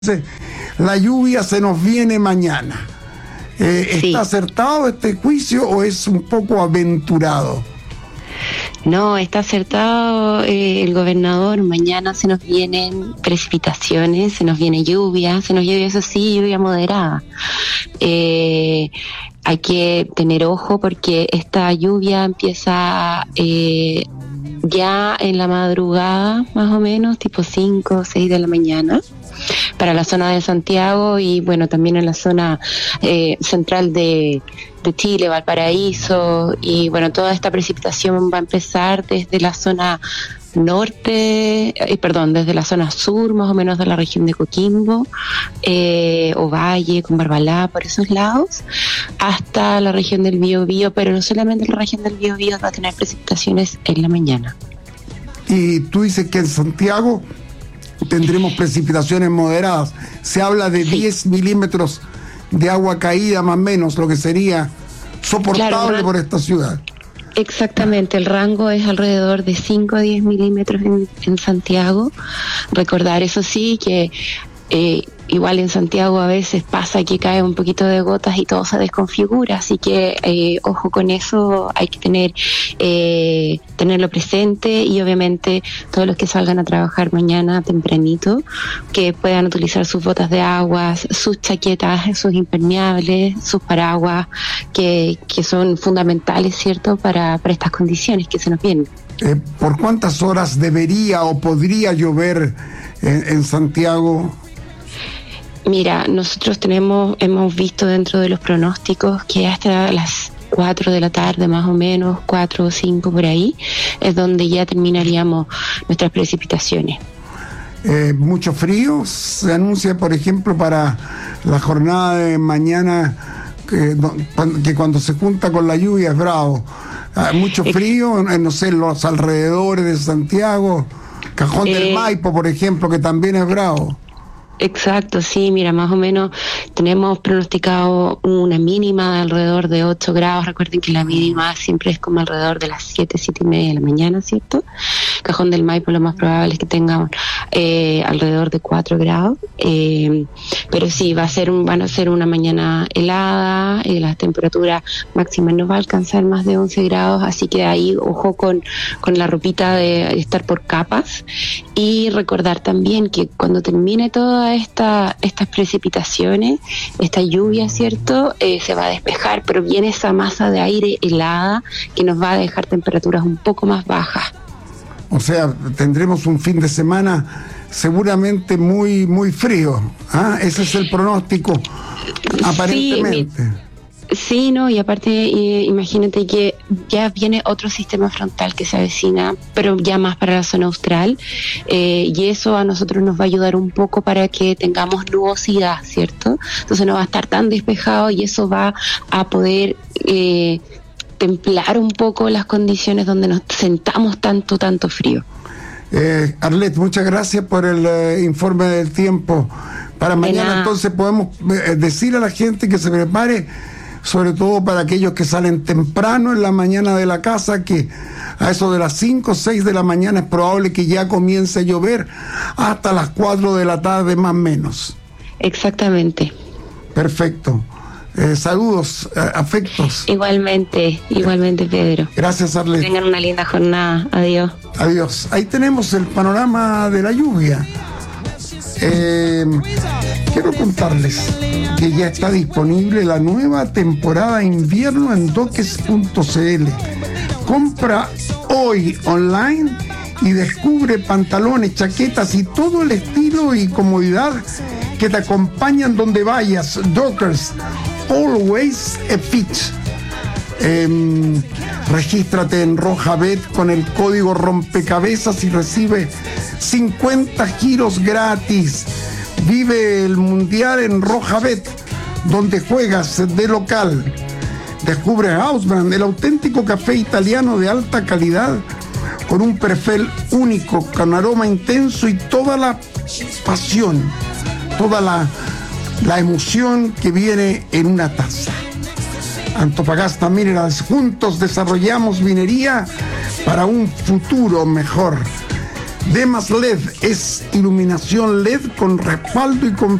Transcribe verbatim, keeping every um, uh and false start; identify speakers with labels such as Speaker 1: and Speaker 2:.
Speaker 1: La lluvia se nos viene mañana. Eh, ¿Está
Speaker 2: Sí.
Speaker 1: acertado este juicio o es un poco aventurado?
Speaker 2: No, está acertado eh, el gobernador. Mañana se nos vienen precipitaciones, se nos viene lluvia, se nos lluvia, eso sí, lluvia moderada. Eh, hay que tener ojo porque esta lluvia empieza eh, ya en la madrugada, más o menos, tipo cinco o seis de la mañana, para la zona de Santiago y bueno, también en la zona eh, central de, de Chile, Valparaíso, y bueno, toda esta precipitación va a empezar desde la zona norte, eh, perdón, desde la zona sur, más o menos de la región de Coquimbo, eh, Ovalle, con Barbalá, por esos lados, hasta la región del Biobío, pero no solamente la región del Biobío va a tener precipitaciones en la mañana.
Speaker 1: Y tú dices que en Santiago tendremos precipitaciones moderadas. Se habla de
Speaker 2: Sí.
Speaker 1: diez milímetros de agua caída, más o menos, lo que sería soportable
Speaker 2: Claro,
Speaker 1: por esta ciudad.
Speaker 2: Exactamente, el rango es alrededor de cinco a diez milímetros en, en Santiago. Recordar, eso sí, que eh, igual en Santiago a veces pasa que cae un poquito de gotas y todo se desconfigura, así que eh, ojo con eso, hay que tener eh, tenerlo presente y obviamente todos los que salgan a trabajar mañana tempranito, que puedan utilizar sus botas de agua, sus chaquetas, sus impermeables, sus paraguas, que, que son fundamentales, ¿cierto?, para, para estas condiciones que se nos vienen.
Speaker 1: Eh, ¿Por cuántas horas debería o podría llover en, en Santiago?
Speaker 2: Mira, nosotros tenemos, hemos visto dentro de los pronósticos que hasta las cuatro de la tarde más o menos, cuatro o cinco por ahí, es donde ya terminaríamos nuestras precipitaciones.
Speaker 1: Eh, mucho frío. Se anuncia, por ejemplo, para la jornada de mañana que, que cuando se junta con la lluvia es bravo. Ah, mucho frío, eh, no sé, en los alrededores de Santiago, Cajón del
Speaker 2: Eh,
Speaker 1: Maipo, por ejemplo, que también es bravo.
Speaker 2: Exacto, sí, mira, más o menos tenemos pronosticado una mínima de alrededor de ocho grados. Recuerden que la mínima siempre es como alrededor de las siete, siete y media de la mañana, ¿cierto? Cajón del Maipo lo más probable es que tengamos eh, alrededor de cuatro grados. Eh, pero sí, va a ser un, van a ser una mañana helada, eh, la temperatura máxima no va a alcanzar más de once grados, así que ahí ojo con, con la ropita de estar por capas. Y recordar también que cuando termine toda esta, estas precipitaciones, esta lluvia, ¿cierto?, eh, se va a despejar, pero viene esa masa de aire helada que nos va a dejar temperaturas un poco más bajas.
Speaker 1: O sea, tendremos un fin de semana seguramente muy muy frío. ¿Ah? Ese es el pronóstico, aparentemente.
Speaker 2: Sí, mi- Sí, no, y aparte eh, imagínate que ya viene otro sistema frontal que se avecina, pero ya más para la zona austral, eh, y eso a nosotros nos va a ayudar un poco para que tengamos nubosidad, ¿cierto? Entonces no va a estar tan despejado y eso va a poder eh, templar un poco las condiciones donde nos sentamos tanto, tanto frío.
Speaker 1: Eh, Arlet, muchas gracias por el eh, informe del tiempo. Para
Speaker 2: De
Speaker 1: mañana
Speaker 2: nada.
Speaker 1: entonces podemos eh, decir a la gente que se prepare, sobre todo para aquellos que salen temprano en la mañana de la casa, que a eso de las cinco o seis de la mañana es probable que ya comience a llover hasta las cuatro de la tarde más o menos.
Speaker 2: Exactamente.
Speaker 1: Perfecto. Eh, saludos, eh, afectos.
Speaker 2: Igualmente, igualmente, Pedro.
Speaker 1: Gracias, Arlet.
Speaker 2: Tengan una linda jornada. Adiós.
Speaker 1: Adiós. Ahí tenemos el panorama de la lluvia. Eh, quiero contarles que ya está disponible la nueva temporada invierno en doques punto c l. Compra hoy online y descubre pantalones, chaquetas y todo el estilo y comodidad que te acompañan donde vayas. Dockers, always a fit. Eh, regístrate en Rojabet con el código rompecabezas y recibe cincuenta giros gratis. Vive el mundial en Rojabet, donde juegas de local. Descubre Hausbrand, el auténtico café italiano de alta calidad, con un perfil único, con aroma intenso y toda la pasión, toda la, la emoción que viene en una taza. Antofagasta Minerals, juntos desarrollamos minería para un futuro mejor. Demas L E D es iluminación L E D con respaldo y con